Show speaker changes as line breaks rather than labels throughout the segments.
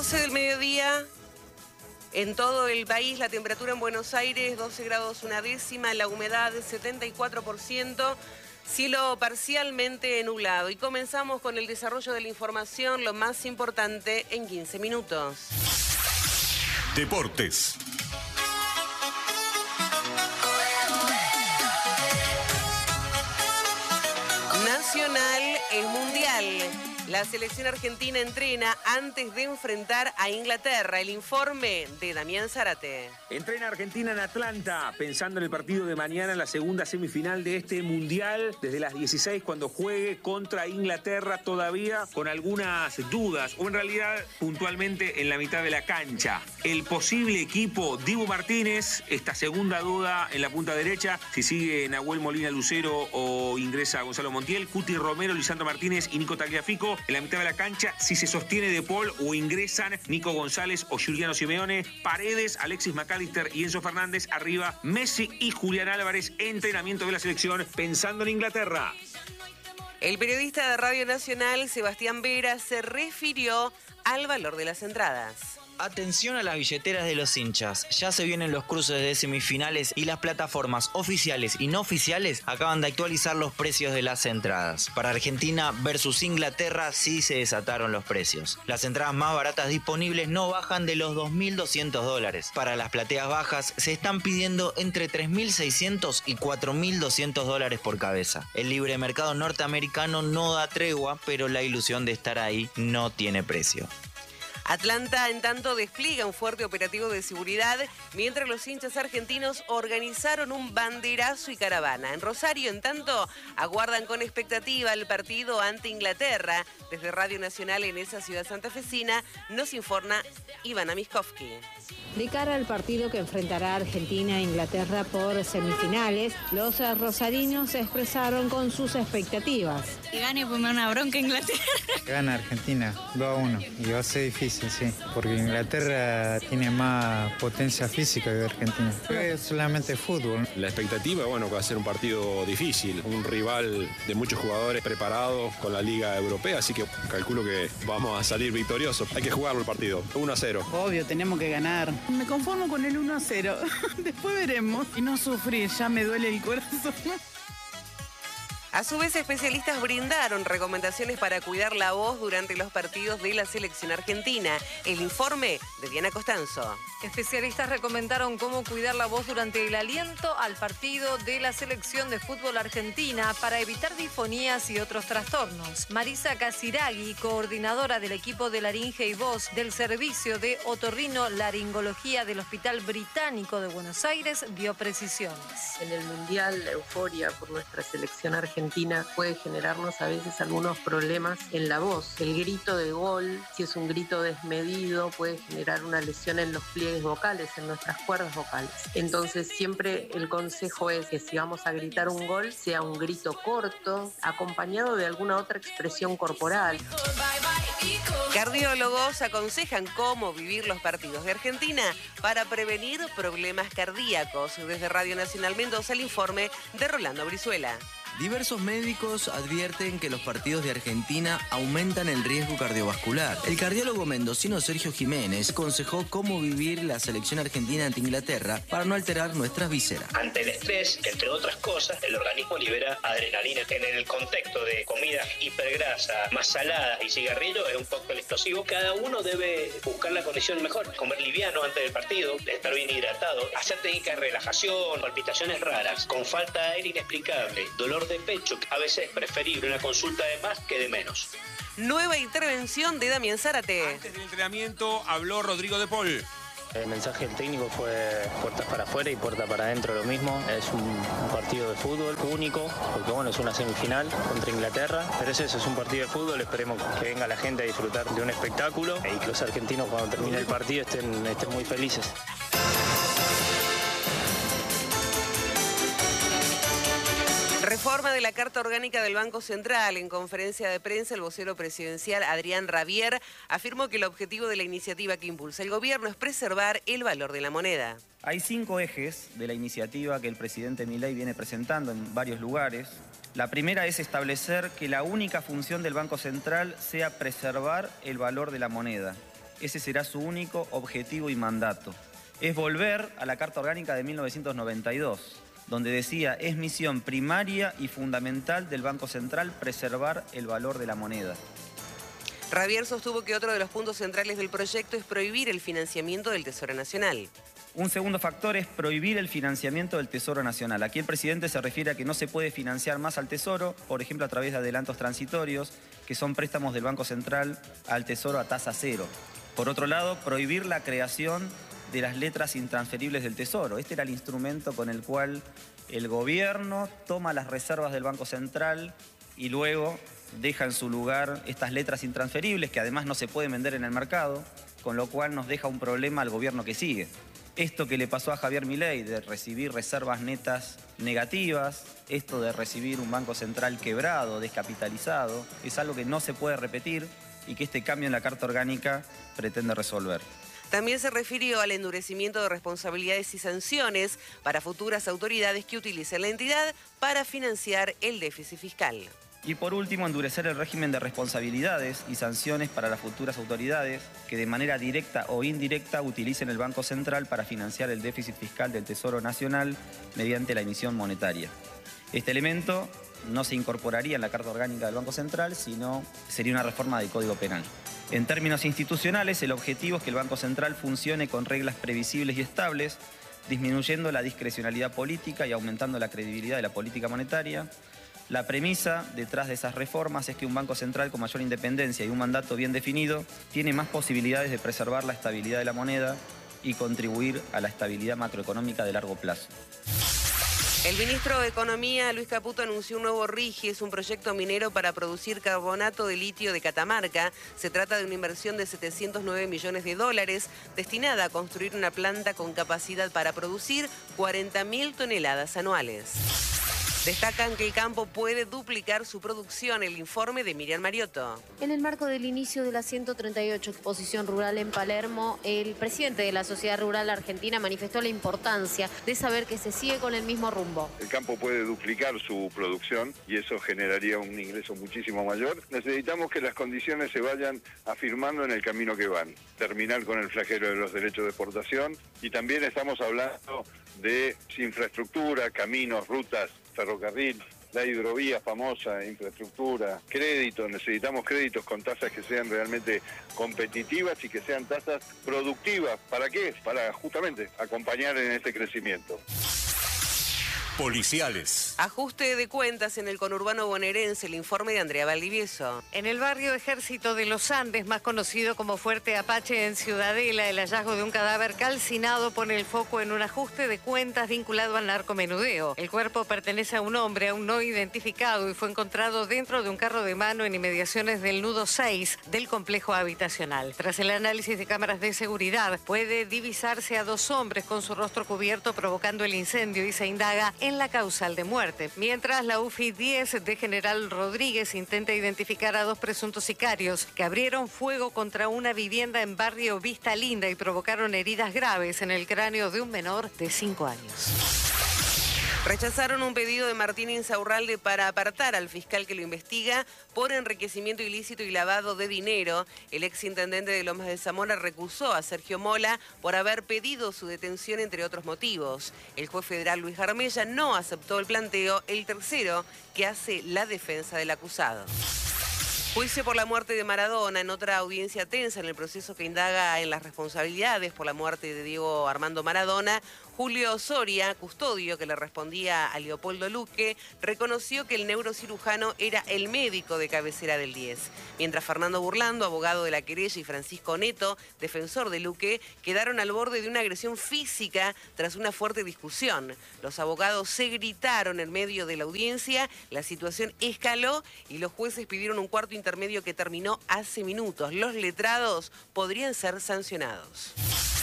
12 del mediodía. En todo el país, la temperatura en Buenos Aires, 12 grados una décima, la humedad 74%, cielo parcialmente nublado. Y comenzamos con el desarrollo de la información, lo más importante en 15 minutos.
Deportes.
Nacional es mundial. La selección argentina entrena antes de enfrentar a Inglaterra. El informe de Damián Zárate.
Entrena Argentina en Atlanta, pensando en el partido de mañana en la segunda semifinal de este mundial, desde las 16 cuando juegue contra Inglaterra, todavía con algunas dudas, o en realidad puntualmente en la mitad de la cancha. El posible equipo: Dibu Martínez, esta segunda duda en la punta derecha, si sigue Nahuel Molina Lucero o ingresa Gonzalo Montiel, Cuti Romero, Lisandro Martínez y Nico Tagliafico. En la mitad de la cancha, si se sostiene De Paul o ingresan Nico González o Giuliano Simeone, Paredes, Alexis McAllister y Enzo Fernández. Arriba, Messi y Julián Álvarez. Entrenamiento de la selección pensando en Inglaterra.
El periodista de Radio Nacional, Sebastián Vera, se refirió al valor de las entradas.
Atención a las billeteras de los hinchas. Ya se vienen los cruces de semifinales y las plataformas oficiales y no oficiales acaban de actualizar los precios de las entradas. Para Argentina versus Inglaterra sí se desataron los precios. Las entradas más baratas disponibles no bajan de los $2.200. Para las plateas bajas se están pidiendo entre $3.600 y $4.200 por cabeza. El libre mercado norteamericano no da tregua, pero la ilusión de estar ahí no tiene precio.
Atlanta, en tanto, despliega un fuerte operativo de seguridad, mientras los hinchas argentinos organizaron un banderazo y caravana. En Rosario, en tanto, aguardan con expectativa el partido ante Inglaterra. Desde Radio Nacional en esa ciudad santafesina nos informa Ivana Miskovsky.
De cara al partido que enfrentará Argentina e Inglaterra por semifinales, los rosarinos se expresaron con sus expectativas.
Que gane, pues me da una bronca Inglaterra.
Gana Argentina 2-1 y va a ser difícil, sí, porque Inglaterra tiene más potencia física que Argentina. Es solamente fútbol.
La expectativa, bueno, que va a ser un partido difícil, un rival de muchos jugadores preparados con la Liga Europea, así que calculo que vamos a salir victoriosos. Hay que jugarlo el partido, 1-0.
Obvio, tenemos que ganar. Me conformo con el 1-0, después veremos. Y no sufrir, ya me duele el corazón.
A su vez, especialistas brindaron recomendaciones para cuidar la voz durante los partidos de la selección argentina. El informe de Diana Costanzo.
Especialistas recomendaron cómo cuidar la voz durante el aliento al partido de la selección de fútbol argentina para evitar disfonías y otros trastornos. Marisa Casiraghi, coordinadora del equipo de laringe y voz del Servicio de Otorrino-Laringología del Hospital Británico de Buenos Aires, dio precisiones.
En el Mundial, la euforia por nuestra selección argentina puede generarnos a veces algunos problemas en la voz. El grito de gol, si es un grito desmedido, puede generar una lesión en los pliegues vocales, en nuestras cuerdas vocales. Entonces siempre el consejo es que si vamos a gritar un gol, sea un grito corto, acompañado de alguna otra expresión corporal.
Cardiólogos aconsejan cómo vivir los partidos de Argentina para prevenir problemas cardíacos. Desde Radio Nacional Mendoza, el informe de Rolando Brizuela.
Diversos médicos advierten que los partidos de Argentina aumentan el riesgo cardiovascular. El cardiólogo mendocino Sergio Jiménez aconsejó cómo vivir la selección argentina ante Inglaterra para no alterar nuestras vísceras.
Ante el estrés, entre otras cosas, el organismo libera adrenalina. En el contexto de comidas hipergrasa, más saladas y cigarrillos, es un cóctel explosivo. Cada uno debe buscar la condición mejor. Comer liviano antes del partido, estar bien hidratado, hacer técnicas de relajación, palpitaciones raras, con falta de aire inexplicable, dolor de pecho. A veces es preferible una consulta de más que de menos.
Nueva intervención de Damián Zárate.
Antes del entrenamiento habló Rodrigo De Paul.
El mensaje del técnico fue puertas para afuera y puerta para adentro lo mismo. Es un partido de fútbol único, porque bueno, es una semifinal contra Inglaterra. Pero es eso, es un partido de fútbol. Esperemos que venga la gente a disfrutar de un espectáculo y que los argentinos cuando termine el partido estén muy felices.
Reforma de la Carta Orgánica del Banco Central. En conferencia de prensa, el vocero presidencial Adrián Rabier afirmó que el objetivo de la iniciativa que impulsa el gobierno es preservar el valor de la moneda.
Hay 5 ejes de la iniciativa que el presidente Milei viene presentando en varios lugares. La primera es establecer que la única función del Banco Central sea preservar el valor de la moneda. ese será su único objetivo y mandato. Es volver a la Carta Orgánica de 1992, donde decía, es misión primaria y fundamental del Banco Central preservar el valor de la moneda.
Rabier sostuvo que otro de los puntos centrales del proyecto es prohibir el financiamiento del Tesoro Nacional.
Un segundo factor es prohibir el financiamiento del Tesoro Nacional. Aquí el presidente se refiere a que no se puede financiar más al Tesoro, por ejemplo a través de adelantos transitorios, que son préstamos del Banco Central al Tesoro a tasa cero. Por otro lado, prohibir la creación de las letras intransferibles del Tesoro. Este era el instrumento con el cual el gobierno toma las reservas del Banco Central y luego deja en su lugar estas letras intransferibles que además no se pueden vender en el mercado, con lo cual nos deja un problema al gobierno que sigue. Esto que le pasó a Javier Milei de recibir reservas netas negativas, esto de recibir un Banco Central quebrado, descapitalizado, es algo que no se puede repetir y que este cambio en la Carta Orgánica pretende resolver.
También se refirió al endurecimiento de responsabilidades y sanciones para futuras autoridades que utilicen la entidad para financiar el déficit fiscal.
Y por último, endurecer el régimen de responsabilidades y sanciones para las futuras autoridades que de manera directa o indirecta utilicen el Banco Central para financiar el déficit fiscal del Tesoro Nacional mediante la emisión monetaria. Este elemento no se incorporaría en la Carta Orgánica del Banco Central, sino sería una reforma del Código Penal. En términos institucionales, el objetivo es que el Banco Central funcione con reglas previsibles y estables, disminuyendo la discrecionalidad política y aumentando la credibilidad de la política monetaria. La premisa detrás de esas reformas es que un Banco Central con mayor independencia y un mandato bien definido tiene más posibilidades de preservar la estabilidad de la moneda y contribuir a la estabilidad macroeconómica de largo plazo.
El ministro de Economía, Luis Caputo, anunció un nuevo RIGI, es un proyecto minero para producir carbonato de litio de Catamarca. Se trata de una inversión de 709 millones de dólares destinada a construir una planta con capacidad para producir 40.000 toneladas anuales. Destacan que el campo puede duplicar su producción. El informe de Miriam Mariotto.
En el marco del inicio de la 138 Exposición Rural en Palermo, el presidente de la Sociedad Rural Argentina manifestó la importancia de saber que se sigue con el mismo rumbo.
El campo puede duplicar su producción y eso generaría un ingreso muchísimo mayor. Necesitamos que las condiciones se vayan afirmando en el camino que van. Terminar con el flagelo de los derechos de exportación y también estamos hablando de infraestructura, caminos, rutas, ferrocarril, la hidrovía famosa, infraestructura, créditos, necesitamos créditos con tasas que sean realmente competitivas y que sean tasas productivas. ¿Para qué? Para justamente acompañar en este crecimiento.
Policiales.
Ajuste de cuentas en el conurbano bonaerense, el informe de Andrea Valdivieso.
En el barrio Ejército de los Andes, más conocido como Fuerte Apache en Ciudadela, el hallazgo de un cadáver calcinado pone el foco en un ajuste de cuentas vinculado al narcomenudeo. El cuerpo pertenece a un hombre aún no identificado y fue encontrado dentro de un carro de mano en inmediaciones del nudo 6 del complejo habitacional. Tras el análisis de cámaras de seguridad, puede divisarse a dos hombres con su rostro cubierto provocando el incendio y se indaga en la causal de muerte. Mientras la UFI 10 de General Rodríguez intenta identificar a dos presuntos sicarios que abrieron fuego contra una vivienda en barrio Vista Linda y provocaron heridas graves en el cráneo de un menor de 5 años.
Rechazaron un pedido de Martín Insaurralde para apartar al fiscal que lo investiga por enriquecimiento ilícito y lavado de dinero. El exintendente de Lomas de Zamora recusó a Sergio Mola por haber pedido su detención, entre otros motivos. El juez federal Luis Jarmella no aceptó el planteo, el tercero que hace la defensa del acusado. Juicio por la muerte de Maradona, en otra audiencia tensa en el proceso que indaga en las responsabilidades por la muerte de Diego Armando Maradona. Julio Soria, custodio que le respondía a Leopoldo Luque, reconoció que el neurocirujano era el médico de cabecera del 10. Mientras Fernando Burlando, abogado de la querella, y Francisco Neto, defensor de Luque, quedaron al borde de una agresión física tras una fuerte discusión. Los abogados se gritaron en medio de la audiencia, la situación escaló y los jueces pidieron un cuarto intermedio que terminó hace minutos. Los letrados podrían ser sancionados.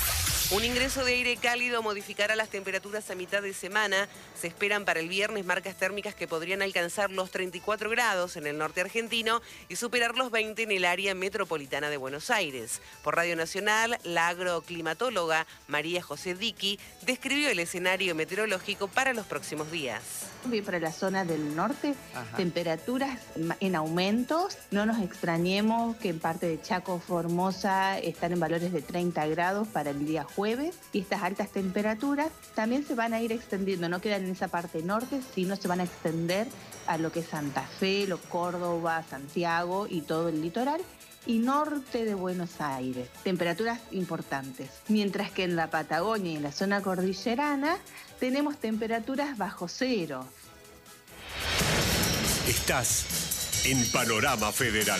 Un ingreso de aire cálido modificará las temperaturas a mitad de semana. Se esperan para el viernes marcas térmicas que podrían alcanzar los 34 grados en el norte argentino y superar los 20 en el área metropolitana de Buenos Aires. Por Radio Nacional, la agroclimatóloga María José Diqui describió el escenario meteorológico para los próximos días.
Para la zona del norte, temperaturas en aumentos. No nos extrañemos que en parte de Chaco, Formosa, están en valores de 30 grados para el día jueves. Y estas altas temperaturas también se van a ir extendiendo, no quedan en esa parte norte, sino se van a extender a lo que es Santa Fe, Córdoba, Santiago y todo el litoral. Y norte de Buenos Aires, temperaturas importantes. Mientras que en la Patagonia y en la zona cordillerana tenemos temperaturas bajo cero.
Estás en Panorama Federal.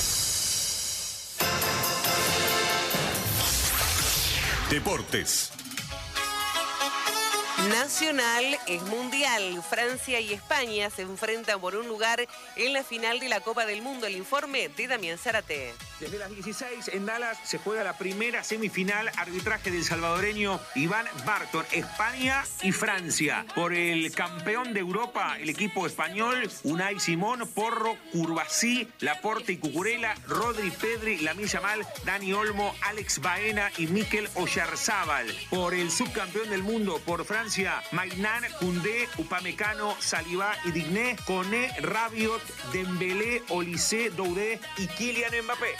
Deportes.
Nacional es mundial. Francia y España se enfrentan por un lugar en la final de la Copa del Mundo. El informe de Damián Zárate.
Desde las 16 en Dallas se juega la primera semifinal, arbitraje del salvadoreño Iván Barton, España y Francia. Por el campeón de Europa, el equipo español, Unai Simón, Porro, Curvasí, Laporte y Cucurella, Rodri, Pedri, Lamine Yamal, Dani Olmo, Alex Baena y Mikel Oyarzábal. Por el subcampeón del mundo, por Francia, Maignan, Koundé, Upamecano, Saliba y Digné, Koné, Rabiot, Dembélé, Olise, Doudé y Kylian Mbappé.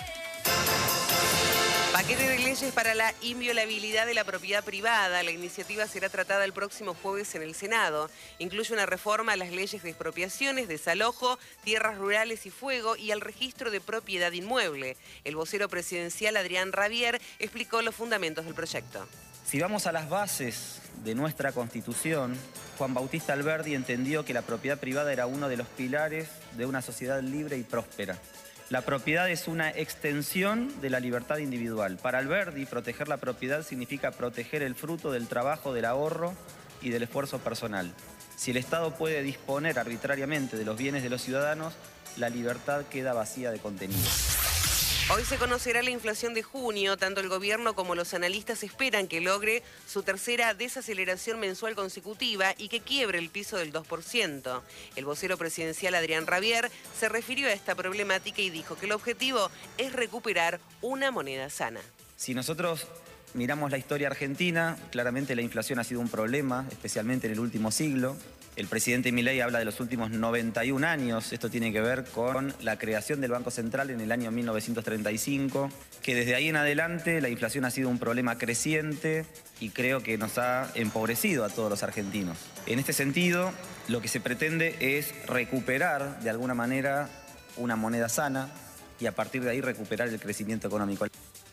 Paquete de leyes para la inviolabilidad de la propiedad privada. La iniciativa será tratada el próximo jueves en el Senado. Incluye una reforma a las leyes de expropiaciones, desalojo, tierras rurales y fuego y al registro de propiedad inmueble. El vocero presidencial Adrián Rabier explicó los fundamentos del proyecto.
Si vamos a las bases de nuestra Constitución, Juan Bautista Alberdi entendió que la propiedad privada era uno de los pilares de una sociedad libre y próspera. La propiedad es una extensión de la libertad individual. Para Alberdi, proteger la propiedad significa proteger el fruto del trabajo, del ahorro y del esfuerzo personal. Si el Estado puede disponer arbitrariamente de los bienes de los ciudadanos, la libertad queda vacía de contenido.
Hoy se conocerá la inflación de junio. Tanto el gobierno como los analistas esperan que logre su tercera desaceleración mensual consecutiva y que quiebre el piso del 2%. El vocero presidencial Adrián Rabier se refirió a esta problemática y dijo que el objetivo es recuperar una moneda sana.
Si nosotros miramos la historia argentina, claramente la inflación ha sido un problema, especialmente en el último siglo. El presidente Milei habla de los últimos 91 años. Esto tiene que ver con la creación del Banco Central en el año 1935, que desde ahí en adelante la inflación ha sido un problema creciente y creo que nos ha empobrecido a todos los argentinos. En este sentido, lo que se pretende es recuperar de alguna manera una moneda sana y a partir de ahí recuperar el crecimiento económico.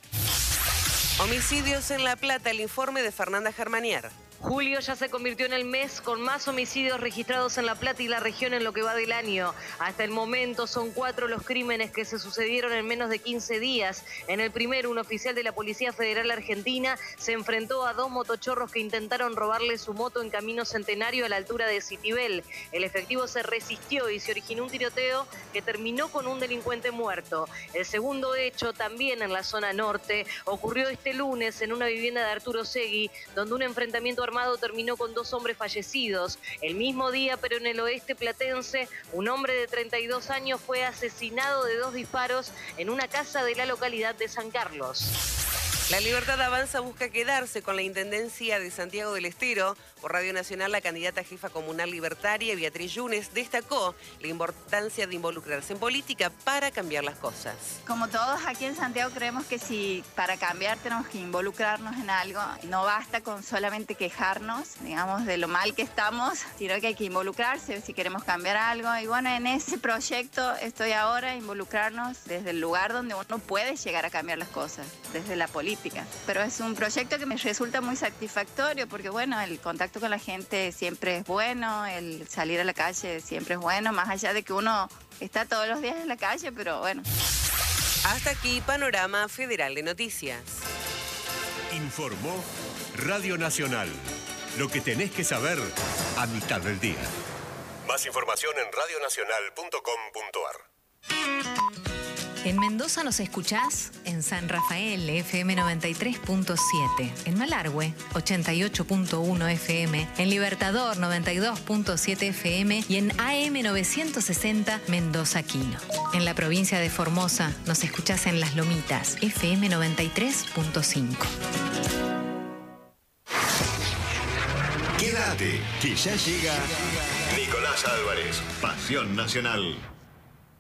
Homicidios en La Plata, el informe de Fernanda Germanier.
Julio ya se convirtió en el mes con más homicidios registrados en La Plata y la región en lo que va del año. Hasta el momento son 4 los crímenes que se sucedieron en menos de 15 días. En el primero, un oficial de la Policía Federal Argentina se enfrentó a 2 motochorros que intentaron robarle su moto en Camino Centenario a la altura de Citibel. El efectivo se resistió y se originó un tiroteo que terminó con un delincuente muerto. El segundo hecho, también en la zona norte, ocurrió este lunes en una vivienda de Arturo Segui, donde un enfrentamiento armado terminó con 2 hombres fallecidos. El mismo día, pero en el oeste platense, un hombre de 32 años fue asesinado de 2 disparos en una casa de la localidad de San Carlos.
La Libertad Avanza busca quedarse con la Intendencia de Santiago del Estero. Por Radio Nacional, la candidata jefa comunal libertaria, Beatriz Yunes, destacó la importancia de involucrarse en política para cambiar las cosas.
Como todos aquí en Santiago creemos que si para cambiar tenemos que involucrarnos en algo, no basta con solamente quejarnos, digamos, de lo mal que estamos, sino que hay que involucrarse si queremos cambiar algo. Y bueno, en ese proyecto estoy ahora, involucrarnos desde el lugar donde uno puede llegar a cambiar las cosas, desde la política. Pero es un proyecto que me resulta muy satisfactorio porque, bueno, el contacto con la gente siempre es bueno, el salir a la calle siempre es bueno, más allá de que uno está todos los días en la calle, pero bueno.
Hasta aquí, Panorama Federal de Noticias.
Informó Radio Nacional. Lo que tenés que saber a mitad del día. Más información en radionacional.com.ar.
En Mendoza nos escuchás en San Rafael, FM 93.7. En Malargüe, 88.1 FM. En Libertador, 92.7 FM. Y en AM 960, Mendoza Quino. En la provincia de Formosa nos escuchás en Las Lomitas, FM 93.5.
Quédate, que ya llega Nicolás Álvarez, Pasión Nacional.